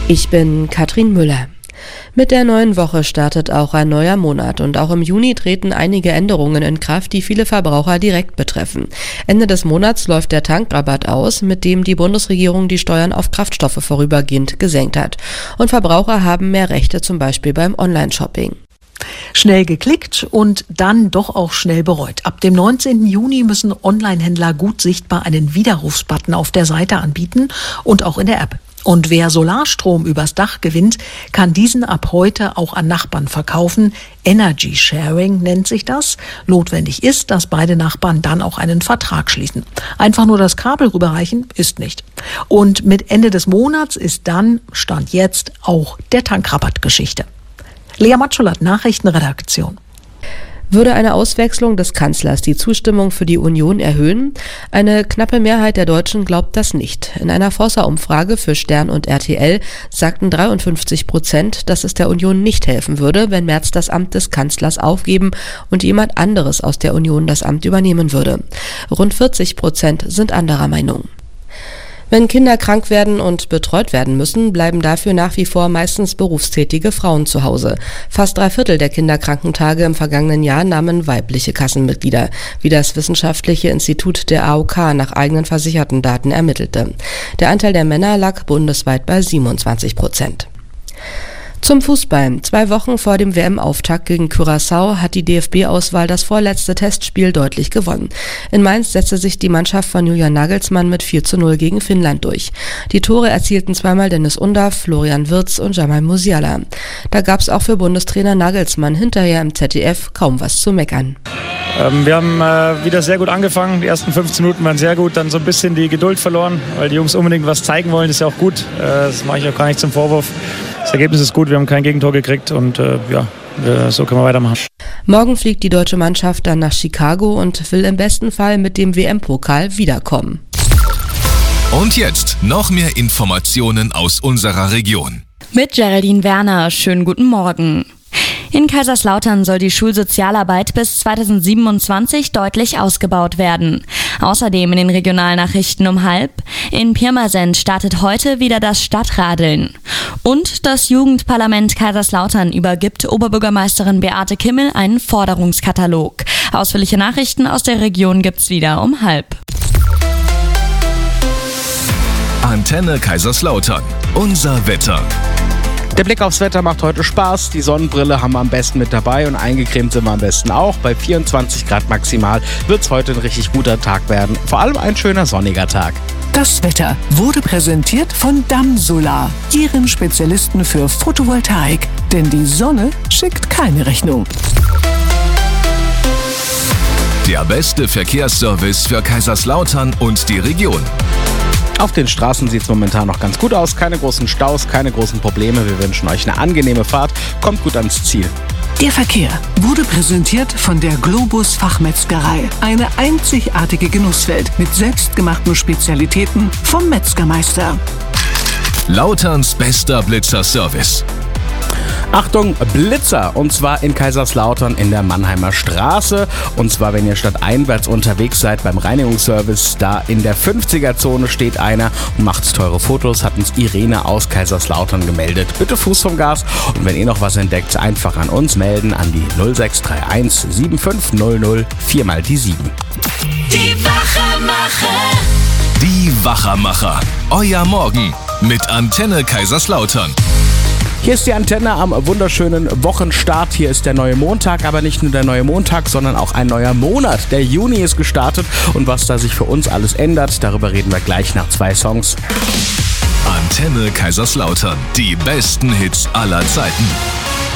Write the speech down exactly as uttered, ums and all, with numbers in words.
Ich bin Katrin Müller. Mit der neuen Woche startet auch ein neuer Monat und auch im Juni treten einige Änderungen in Kraft, die viele Verbraucher direkt betreffen. Ende des Monats läuft der Tankrabatt aus, mit dem die Bundesregierung die Steuern auf Kraftstoffe vorübergehend gesenkt hat. Und Verbraucher haben mehr Rechte, zum Beispiel beim Online-Shopping. Schnell geklickt und dann doch auch schnell bereut. Ab dem neunzehnten Juni müssen Online-Händler gut sichtbar einen Widerrufsbutton auf der Seite anbieten und auch in der App. Und wer Solarstrom übers Dach gewinnt, kann diesen ab heute auch an Nachbarn verkaufen. Energy Sharing nennt sich das. Notwendig ist, dass beide Nachbarn dann auch einen Vertrag schließen. Einfach nur das Kabel rüberreichen ist nicht. Und mit Ende des Monats ist dann, Stand jetzt, auch der Tankrabatt Geschichte. Lea Matschulat, Nachrichtenredaktion. Würde eine Auswechslung des Kanzlers die Zustimmung für die Union erhöhen? Eine knappe Mehrheit der Deutschen glaubt das nicht. In einer Forsa-Umfrage für Stern und R T L sagten dreiundfünfzig Prozent, dass es der Union nicht helfen würde, wenn Merz das Amt des Kanzlers aufgeben und jemand anderes aus der Union das Amt übernehmen würde. Rund vierzig Prozent sind anderer Meinung. Wenn Kinder krank werden und betreut werden müssen, bleiben dafür nach wie vor meistens berufstätige Frauen zu Hause. Fast drei Viertel der Kinderkrankentage im vergangenen Jahr nahmen weibliche Kassenmitglieder, wie das Wissenschaftliche Institut der A O K nach eigenen versicherten Daten ermittelte. Der Anteil der Männer lag bundesweit bei siebenundzwanzig Prozent. Zum Fußball. Zwei Wochen vor dem W M-Auftakt gegen Curaçao hat die D F B-Auswahl das vorletzte Testspiel deutlich gewonnen. In Mainz setzte sich die Mannschaft von Julian Nagelsmann mit vier zu null gegen Finnland durch. Die Tore erzielten zweimal Dennis Undaff, Florian Wirtz und Jamal Musiala. Da gab es auch für Bundestrainer Nagelsmann hinterher im Z D F kaum was zu meckern. Ähm, wir haben äh, wieder sehr gut angefangen. Die ersten fünfzehn Minuten waren sehr gut, dann so ein bisschen die Geduld verloren, weil die Jungs unbedingt was zeigen wollen. Das ist ja auch gut. Äh, das mache ich auch gar nicht zum Vorwurf. Das Ergebnis ist gut, wir haben kein Gegentor gekriegt und äh, ja, äh, so können wir weitermachen. Morgen fliegt die deutsche Mannschaft dann nach Chicago und will im besten Fall mit dem W M-Pokal wiederkommen. Und jetzt noch mehr Informationen aus unserer Region. Mit Geraldine Werner, schönen guten Morgen. In Kaiserslautern soll die Schulsozialarbeit bis zweitausendsiebenundzwanzig deutlich ausgebaut werden. Außerdem in den Regionalnachrichten um halb. In Pirmasens startet heute wieder das Stadtradeln. Und das Jugendparlament Kaiserslautern übergibt Oberbürgermeisterin Beate Kimmel einen Forderungskatalog. Ausführliche Nachrichten aus der Region gibt's wieder um halb. Antenne Kaiserslautern. Unser Wetter. Der Blick aufs Wetter macht heute Spaß. Die Sonnenbrille haben wir am besten mit dabei und eingecremt sind wir am besten auch. Bei vierundzwanzig Grad maximal wird es heute ein richtig guter Tag werden. Vor allem ein schöner sonniger Tag. Das Wetter wurde präsentiert von Damm Solar, Ihren Spezialisten für Photovoltaik. Denn die Sonne schickt keine Rechnung. Der beste Verkehrsservice für Kaiserslautern und die Region. Auf den Straßen sieht es momentan noch ganz gut aus. Keine großen Staus, keine großen Probleme. Wir wünschen euch eine angenehme Fahrt. Kommt gut ans Ziel. Der Verkehr wurde präsentiert von der Globus Fachmetzgerei. Eine einzigartige Genusswelt mit selbstgemachten Spezialitäten vom Metzgermeister. Lauterns bester Blitzer-Service. Achtung, Blitzer, und zwar in Kaiserslautern in der Mannheimer Straße. Und zwar, wenn ihr stadteinwärts unterwegs seid beim Reinigungsservice, da in der fünfziger-Zone steht einer und macht teure Fotos, hat uns Irene aus Kaiserslautern gemeldet. Bitte Fuß vom Gas und wenn ihr noch was entdeckt, einfach an uns melden, an die null sechs drei eins sieben fünf null null vier mal die sieben. Die Wachermacher. Die Wachermacher. Euer Morgen mit Antenne Kaiserslautern. Hier ist die Antenne am wunderschönen Wochenstart. Hier ist der neue Montag, aber nicht nur der neue Montag, sondern auch ein neuer Monat. Der Juni ist gestartet und was da sich für uns alles ändert, darüber reden wir gleich nach zwei Songs. Antenne Kaiserslautern. Die besten Hits aller Zeiten.